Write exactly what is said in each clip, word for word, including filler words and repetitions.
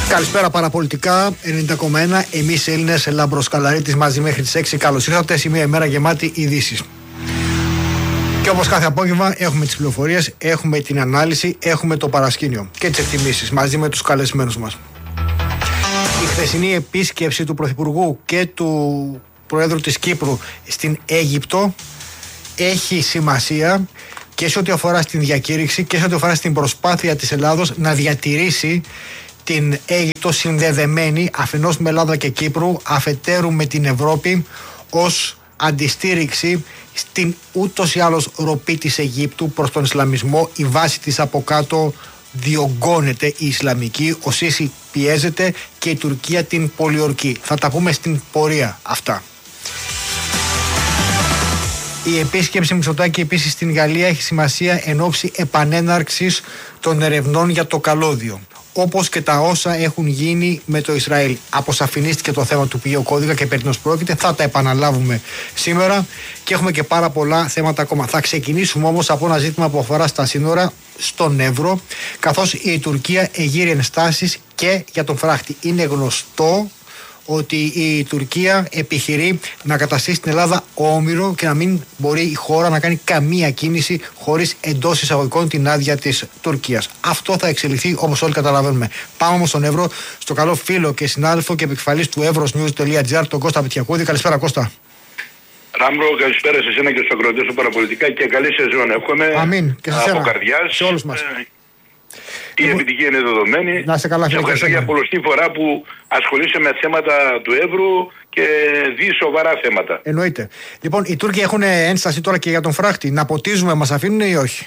Καλησπέρα παραπολιτικά, ενενήντα κόμμα ένα. Εμείς Έλληνες, Λάμπρος Καλαρίτης, μαζί μέχρι τις έξι. Καλώς ήρθατε σε μια ημέρα γεμάτη ειδήσεις. Και όπως κάθε απόγευμα έχουμε τις πληροφορίες, έχουμε την ανάλυση, έχουμε το παρασκήνιο και τις εκτιμήσεις μαζί με τους καλεσμένους μας. Η χθεσινή επίσκεψη του Πρωθυπουργού και του Προέδρου της Κύπρου στην Αίγυπτο έχει σημασία και σε ό,τι αφορά στην διακήρυξη και σε ό,τι αφορά στην προσπάθεια της Ελλάδος να διατηρήσει την Αίγυπτο συνδεδεμένη αφενός με Ελλάδα και Κύπρου, αφετέρου με την Ευρώπη, ως αντιστήριξη στην ούτως ή άλλως ροπή της Αιγύπτου προς τον Ισλαμισμό. Η βάση της από κάτω διωγγώνεται, η Ισλαμική, ο Σίση πιέζεται και η Τουρκία την πολιορκεί. Θα τα πούμε στην πορεία αυτά. Η επίσκεψη Μητσοτάκη επίσης στην Γαλλία έχει σημασία εν ώψη επανέναρξης των ερευνών για το καλώδιο, όπως και τα όσα έχουν γίνει με το Ισραήλ. Αποσαφηνίστηκε το θέμα του πηγαίου κώδικα και περί τίνος πρόκειται. Θα τα επαναλάβουμε σήμερα και έχουμε και πάρα πολλά θέματα ακόμα. Θα ξεκινήσουμε όμως από ένα ζήτημα που αφορά στα σύνορα στον Εύρο, καθώς η Τουρκία εγείρει ενστάσεις και για τον φράχτη. Είναι γνωστό ότι η Τουρκία επιχειρεί να καταστήσει στην Ελλάδα όμηρο και να μην μπορεί η χώρα να κάνει καμία κίνηση χωρίς εντός εισαγωγικών την άδεια της Τουρκίας. Αυτό θα εξελιχθεί όπως όλοι καταλαβαίνουμε. Πάμε όμως στον Εύρο, στο καλό φίλο και συνάδελφο και επικεφαλής του Evrosnews.gr, τον Κώστα Πετιακούδη. Καλησπέρα, Κώστα. Ράμπρο, καλησπέρα σε εσένα και στους ακροατές του Παραπολιτικά και καλή σεζόν. Εύχομαι. Αμήν. Και σε από καρδιάς. Σε όλους μας. Η λοιπόν, επιτυχία είναι δεδομένη. Να σε καλά, φίλε. Ευχαριστώ για πολλωστή φορά που ασχολείσαι με θέματα του Εύρου και δει σοβαρά θέματα. Εννοείται. Λοιπόν, οι Τούρκοι έχουν ένσταση τώρα και για τον φράχτη. Να ποτίζουμε, μας αφήνουν ή όχι?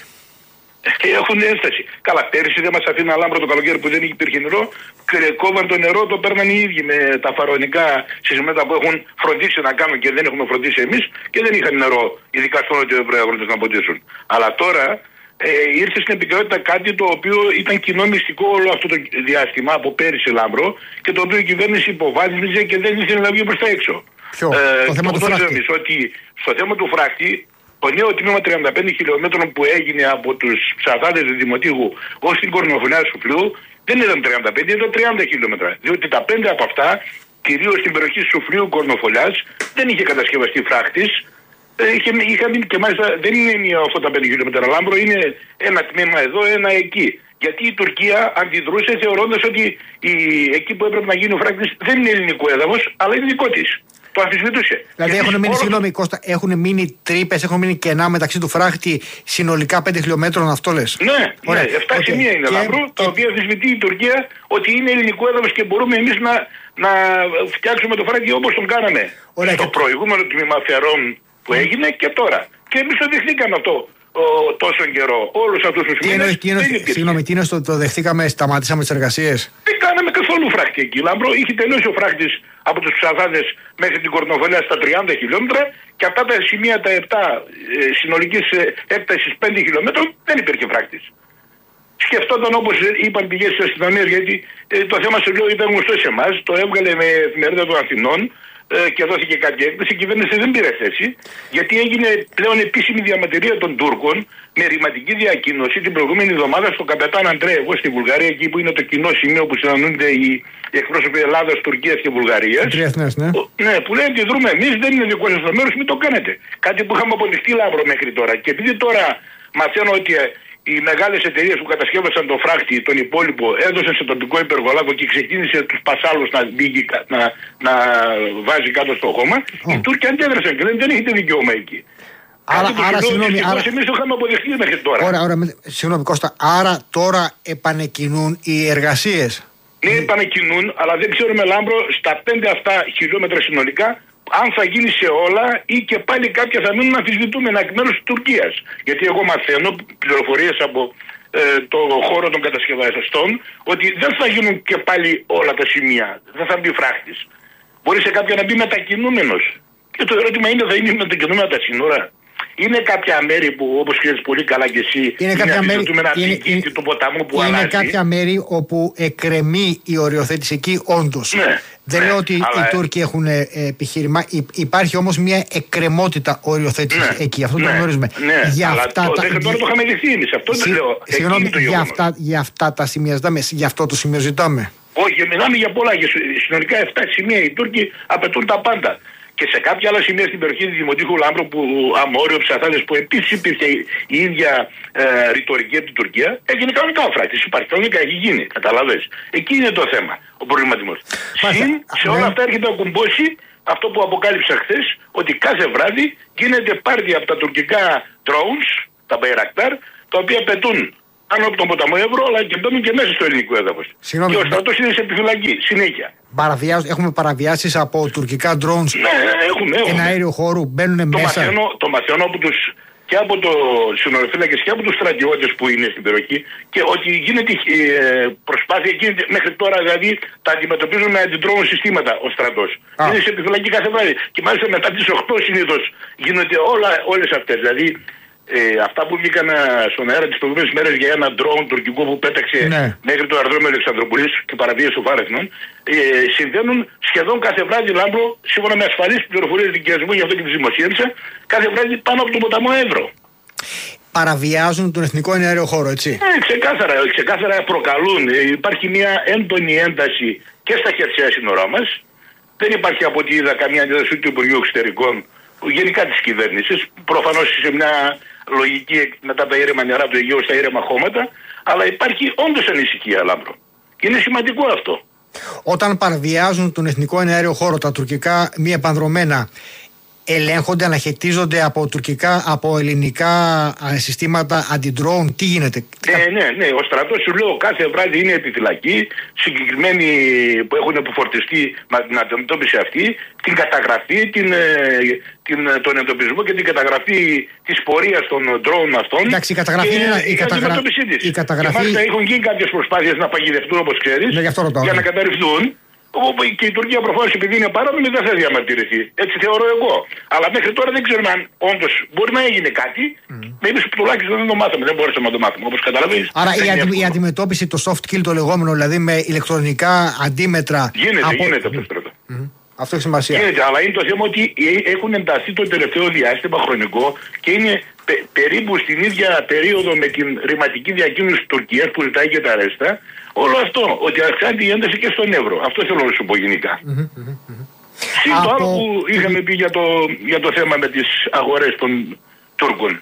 Έχουν ένσταση. Καλά, πέρυσι δεν μας αφήνουν Λάμπρο το καλοκαίρι που δεν υπήρχε νερό. Κόβαν το νερό, το παίρναν οι ίδιοι με τα φαρονικά συστήματα που έχουν φροντίσει να κάνουν και δεν έχουμε φροντίσει εμείς και δεν είχαν νερό, ειδικά στον νότιο Εύρω αγρότες να ποτίσουν. Αλλά τώρα Ε, ήρθε στην επικαιρότητα κάτι το οποίο ήταν κοινό μυστικό όλο αυτό το διάστημα από πέρυσι, Λάμπρο, και το οποίο η κυβέρνηση υποβάθμιζε και δεν ήθελε να βγει προς τα έξω. Ποιο? Ε, το θέμα του φράχτη. Ότι στο θέμα του φράχτη, το νέο τμήμα τριάντα πέντε χιλιόμετρων που έγινε από τους ψαράδες του Δημοτήγου ως την κορνοφωνιά Σουφλιού δεν ήταν τριάντα πέντε, ήταν τριάντα χιλιόμετρα. Διότι τα πέντε από αυτά, κυρίως στην περιοχή Σουφλίου Κορνοφολιάς, δεν είχε κατασκευαστεί φράχτης. Είχε, είχα μείνει και μάλιστα δεν είναι μία αυτά τα πέντε χιλιόμετρα, Λάμπρο, είναι ένα τμήμα εδώ, ένα εκεί. Γιατί η Τουρκία αντιδρούσε θεωρώντας ότι η, εκεί που έπρεπε να γίνει ο φράκτης δεν είναι ελληνικό έδαφος, αλλά είναι δικό της. Το αμφισβητούσε. Δηλαδή έχουν μείνει, όλο... συγγνώμη Κώστα, έχουν μείνει τρύπες, έχουν μείνει κενά μεταξύ του φράχτη συνολικά πέντε χιλιόμετρων, αυτό λες? Ναι, ναι, εφτά okay. σημεία είναι, και... Λάμπρο, και... τα οποία αμφισβητεί η Τουρκία ότι είναι ελληνικό έδαφος και μπορούμε εμείς να, να φτιάξουμε το φράχτη όπως τον κάναμε. Ωραία, στο και... προηγούμενο τμήμα Φερών που έγινε και τώρα. Και εμείς το δεχτήκαμε αυτό ο, τόσο καιρό. Όλους αυτούς τους μήνες. Συγγνώμη, τι είναι στο το δεχτήκαμε, σταματήσαμε τις εργασίες? Δεν κάναμε καθόλου φράχτη εκεί, Λάμπρο. Είχε τελειώσει ο φράχτης από τους ψαράδες μέχρι την Κορνοφολιά στα τριάντα χιλιόμετρα και αυτά τα σημεία τα επτά ε, συνολικής ε, έκτασης πέντε χιλιόμετρων δεν υπήρχε φράχτης. Σκεφτόταν, όπως είπαν πηγές της αστυνομίας, γιατί ε, το θέμα σε λέω ήταν γνωστό σε εμάς, το έβγαλε με εφημερίδα των Αθηνών και δόθηκε κάποια έκθεση. Η κυβέρνηση δεν πήρε θέση, γιατί έγινε πλέον επίσημη διαμαρτυρία των Τούρκων με ρηματική διακοίνωση την προηγούμενη εβδομάδα στο Καπετάν Αντρέεβο στη Βουλγαρία, εκεί που είναι το κοινό σημείο που συναντούνται οι εκπρόσωποι Ελλάδας, Τουρκίας και Βουλγαρίας. Τριεθνές, ναι. Ναι, που λένε ότι δρούμε εμείς, δεν είναι δικό σας το μέρος, μην το κάνετε. Κάτι που είχαμε αποδειχτεί, Λάμπρο, μέχρι τώρα. Και επειδή τώρα μαθαίνω ότι οι μεγάλες εταιρείες που κατασκεύασαν το φράχτη, τον υπόλοιπο, έδωσαν σε τοπικό υπεργολάβο και ξεκίνησε τους πασάλους να, μπήγει, να, να βάζει κάτω στο χώμα, oh. οι Τούρκοι αντέδρασαν και δεν, δεν έχετε δικαίωμα εκεί. Άρα, άρα συγγνώμη. Άρα... Εμείς το είχαμε αποδεχτεί μέχρι τώρα. Ωραία, ωραία. Συγγνώμη, Κώστα. Άρα τώρα επανεκκινούν οι εργασίες? Ναι, επανεκκινούν, αλλά δεν ξέρουμε, Λάμπρο, στα πέντε αυτά χιλιόμετρα συνολικά, αν θα γίνει σε όλα ή και πάλι κάποια θα μείνουν να αμφισβητούμενα εκ μέρους της Τουρκίας. Γιατί εγώ μαθαίνω πληροφορίες από ε, το χώρο των κατασκευαστών ότι δεν θα γίνουν και πάλι όλα τα σημεία. Δεν θα μπει φράχτης. Μπορεί σε κάποια να μπει μετακινούμενος. Και το ερώτημα είναι, θα είναι μετακινούμενα τα σύνορα? Είναι κάποια μέρη που, όπως ξέρεις πολύ καλά και εσύ, είναι κάποια μέρη είναι, είναι, του ποταμού που είναι αλλάζει. κάποια μέρη όπου εκκρεμεί η οριοθέτηση εκεί, όντως. Ναι, δεν ναι, λέω ότι αλλά... οι Τούρκοι έχουν ε, επιχείρημα. Υπάρχει όμως μια εκκρεμότητα οριοθέτηση ναι, εκεί. Αυτό ναι, το γνωρίζουμε. Ναι, για αλλά αυτά το, τα... δεν, τώρα το είχαμε δεχθεί εμείς. Αυτό Συ... το λέω. Συγγνώμη, για αυτά, για αυτά τα σημεία ζητάμε. Γι' αυτό το σημείο ζητάμε. Όχι, μιλάμε για πολλά. Για συνολικά επτά σημεία οι Τούρκοι απαιτούν τα πάντα. Και σε κάποια άλλα σημεία στην περιοχή του Δημοτικού Λάμπρου, που Αμόριο, Ψαθάδες, που επίσης υπήρχε η ίδια ε, ρητορική από την Τουρκία, έγινε κανονικά ο φράκτης. Υπάρχει κανονικά, έχει γίνει. Καταλαβες. Εκεί είναι το θέμα, ο προβληματισμός. Συν σε όλα αυτά έρχεται να κουμπώσει αυτό που αποκάλυψα χθες, ότι κάθε βράδυ γίνεται πάρτι από τα τουρκικά drones, τα Bayraktar, τα οποία πετούν πάνω από τον ποταμό Εύρο, αλλά και μπαίνουν και μέσα στο ελληνικό έδαφος. Και ο στρατός είναι σε επιφυλακή, συνέχεια. Έχουμε παραβιάσεις από τουρκικά drones. Ναι, έχουμε, έχουμε. Ένα αέριο χώρου, μπαίνουν το μέσα. Μαθαίνω, το μαθαίνω από τους, και από το συνοριοφύλακες και από τους στρατιώτες που είναι στην περιοχή, και ότι γίνεται ε, προσπάθεια, γίνεται μέχρι τώρα, δηλαδή τα αντιμετωπίζουν με αντι-drone συστήματα ο στρατός. Α. Είναι σε επιφυλακή κάθε βράδυ. Και μάλιστα μετά τις οκτώ συνήθως γίνονται όλα, όλες αυτές. Δηλαδή Ε, αυτά που βγήκαν στον αέρα τις προηγούμενες μέρες για ένα drone τουρκικό που πέταξε ναι. μέχρι το αεροδρόμιο Αλεξανδρούπολης και παραβίασε του βάρεθνων, ε, συμβαίνουν σχεδόν κάθε βράδυ, Λάμπρο, σύμφωνα με ασφαλείς πληροφορίες δικαιασμού, γι' αυτό και τις δημοσίευσα, κάθε βράδυ πάνω από τον ποταμό Εύρο. Παραβιάζουν τον εθνικό εναέριο χώρο, έτσι. Ε, ξεκάθαρα, ξεκάθαρα προκαλούν. Ε, υπάρχει μια έντονη ένταση και στα χερσαία σύνορά μας. Δεν υπάρχει από ό,τι είδα καμία αντίδραση ούτε του Υπουργείου Εξωτερικών, γενικά της κυβέρνησης, προφανώς σε μια λογική μετά τα ήρεμα νερά του Αιγαίου στα ήρεμα χώματα, αλλά υπάρχει όντως ανησυχία, Λάμπρο. Και είναι σημαντικό αυτό. Όταν παραβιάζουν τον εθνικό εναέριο χώρο τα τουρκικά μη επανδρομένα, ελέγχονται, αναχαιτίζονται από τουρκικά, από ελληνικά συστήματα αντι-drone, τι γίνεται? Ναι, ναι, ναι. Ο στρατός, σου λέω, κάθε βράδυ είναι επιφυλακή, συγκεκριμένοι που έχουν αποφορτιστεί με την αντιμετώπιση αυτή, την καταγραφή, την, την, τον εντοπισμό και την καταγραφή της πορείας των drone αυτών. Εντάξει, η καταγραφή και είναι η, η καταγρα... αντιμετώπιση της. Η καταγραφή... Και μάλιστα έχουν γίνει κάποιες προσπάθειες να παγιδευτούν, όπως ξέρεις, ναι, για να καταρριφθούν. Και η Τουρκία προφανώς, επειδή είναι παράνομη, δεν θα διαμαρτυρηθεί. Έτσι θεωρώ εγώ. Αλλά μέχρι τώρα δεν ξέρουμε αν όντως μπορεί να έγινε κάτι. Mm. Εμείς τουλάχιστον δεν το μάθαμε. Δεν μπορέσαμε να το μάθουμε. Όπως καταλαβαίνεις. Άρα η, αντι, η αντιμετώπιση, το soft kill το λεγόμενο, δηλαδή με ηλεκτρονικά αντίμετρα. Γίνεται, από... γίνεται αυτό στρατό. Mm. Αυτό έχει σημασία. Γίνεται, αλλά είναι το θέμα ότι έχουν ενταθεί το τελευταίο διάστημα χρονικό και είναι πε, περίπου στην ίδια περίοδο με την ρηματική διακίνηση της Τουρκίας που ζητάει και τα ρέστα. Όλο αυτό, ότι αυξάνεται η ένταση και στον Εύρο. Αυτό θέλω να σου πω γενικά. Συν το άλλο που είχαμε πει για το, για το θέμα με τις αγορές των Τούρκων.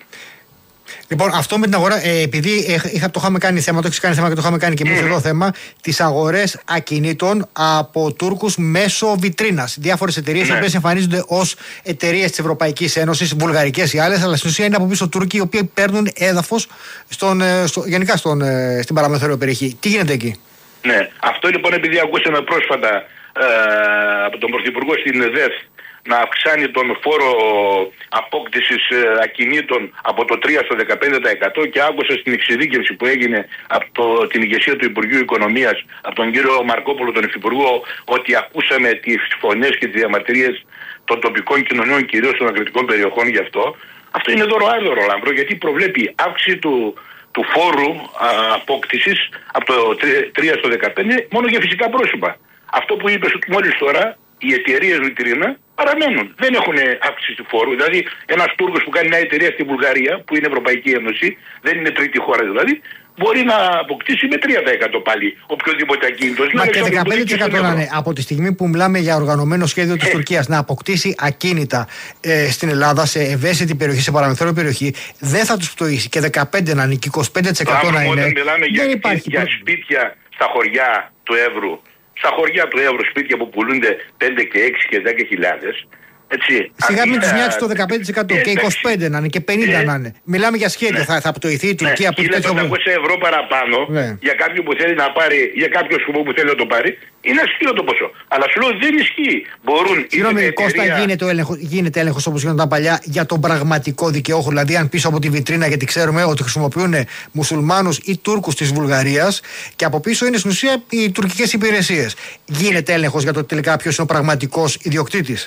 Λοιπόν, αυτό με την αγορά, ε, επειδή είχα, το είχαμε κάνει θέμα, το έχεις κάνει θέμα και το είχαμε κάνει και εμείς mm. εδώ θέμα, τις αγορές ακινήτων από Τούρκους μέσω βιτρίνας. Διάφορες εταιρείες οι οποίες εμφανίζονται ως εταιρείες της Ευρωπαϊκής Ένωσης, βουλγαρικές ή άλλες, αλλά στην ουσία είναι από πίσω Τούρκοι οι οποίοι παίρνουν έδαφος στον, στο, γενικά στον, στην παραμεθόριο περιοχή. Τι γίνεται εκεί? Ναι, αυτό λοιπόν επειδή ακούσαμε πρόσφατα ε, από τον Πρωθυπουργό στην ΕΔΕΘ να αυξάνει τον φόρο απόκτησης ακινήτων από το τρία στο δεκαπέντε τοις εκατό και άκουσα στην εξειδίκευση που έγινε από το, την ηγεσία του Υπουργείου Οικονομίας, από τον κύριο Μαρκόπουλο, τον Υφυπουργό, ότι ακούσαμε τις φωνές και τις διαμαρτυρίες των τοπικών κοινωνιών, κυρίως των ακριτικών περιοχών γι' αυτό. Αυτό είναι δώρο-άδωρο, Λάμπρο, γιατί προβλέπει αύξηση του, του φόρου α, απόκτησης από το τρία στο δεκαπέντε μόνο για φυσικά πρόσωπα. Αυτό που είπες μόλις τώρα, οι εταιρείες βιτρίνα παραμένουν. Δεν έχουν αύξηση του φόρου. Δηλαδή, ένας Τούρκος που κάνει μια εταιρεία στη Βουλγαρία, που είναι Ευρωπαϊκή Ένωση, δεν είναι τρίτη χώρα δηλαδή, μπορεί να αποκτήσει με τρία τοις εκατό πάλι οποιοδήποτε ακίνητο. Μα και δεκαπέντε τοις εκατό να είναι. Από τη στιγμή που μιλάμε για οργανωμένο σχέδιο της ε. Τουρκίας να αποκτήσει ακίνητα ε, στην Ελλάδα, σε ευαίσθητη περιοχή, σε παραμεθόριο περιοχή, δεν θα τους πτωίσει. Και δεκαπέντε να είναι, και είκοσι πέντε τοις εκατό να είναι. Όταν μιλάμε για, δεν υπάρχει για σπίτια στα χωριά του Εύρου, στα χωριά του Εύρου, σπίτια που πουλούνται πέντε και έξι και δέκα χιλιάδες. Έτσι. Σιγά μην τους νοιάξει το δεκαπέντε τοις εκατό και είκοσι πέντε να είναι και πενήντα ε, να είναι. Μιλάμε για σχέδια. Ναι. Θα, θα πτωηθεί η Τουρκία ναι. που είναι πεντακόσια ευρώ παραπάνω ναι. για κάποιον που θέλει να πάρει, για κάποιο σκοπό που θέλει να το πάρει. Είναι αστείο το ποσό. Αλλά σου λέω δεν ισχύει. Μπορούν. Συγγνώμη, Κώστα, γίνεται, έλεγχο, γίνεται έλεγχος όπως γινόταν παλιά για τον πραγματικό δικαιούχο. Δηλαδή, αν πίσω από τη βιτρίνα, γιατί ξέρουμε ότι χρησιμοποιούν μουσουλμάνους ή Τούρκους της Βουλγαρίας και από πίσω είναι στην ουσία οι τουρκικές υπηρεσίες. Γίνεται έλεγχος για το τελικά ποιος είναι ο πραγματικός ιδιοκτήτης?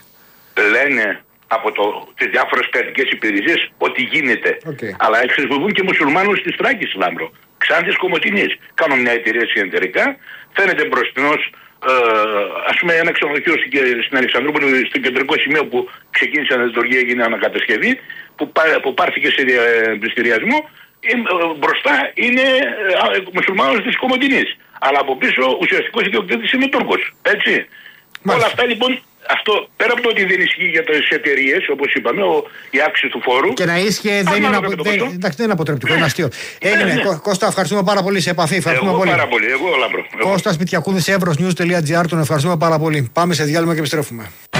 Λένε από το, τις διάφορες κρατικές υπηρεσίες ότι γίνεται. Okay. Αλλά χρησιμοποιούν και μουσουλμάνους της Θράκης, Λάμπρο. Ξάνθης Κομοτηνής. Κάνουν μια εταιρεία συνεταιρικά, φαίνεται μπροστινός, ε, ας πούμε, ένα ξενοδοχείο στην Αλεξανδρούπολη, στο κεντρικό σημείο που ξεκίνησε η αναδυτοργία, έγινε ανακατασκευή, που, που πάρθηκε σε πληστηριασμό. Ε, μπροστά είναι ε, μουσουλμάνος της Κομοτηνής. αλλά από πίσω ουσιαστικός ιδιοκτήτης είναι Τούρκος. Έτσι. Μάλιστα. Όλα αυτά λοιπόν, αυτό πέρα από το ότι δεν ισχύει για τις εταιρείες, όπως είπαμε, ο, η αύξηση του φόρου. Και να ίσχυε δεν είναι, απο, δεν, εντάξει, δεν είναι αποτρεπτικό, ναι. Είναι αστείο. Έγινε. Ναι, ναι. Κώστα, ευχαριστούμε πάρα πολύ. Σε επαφή. Ευχαριστούμε εγώ πολύ. πάρα πολύ. Εγώ, Λάμπρο. Κώστας Μητιακούδης, Εύρος News τελεία τζι άρ, τον ευχαριστούμε πάρα πολύ. Πάμε σε διάλειμμα και επιστρέφουμε.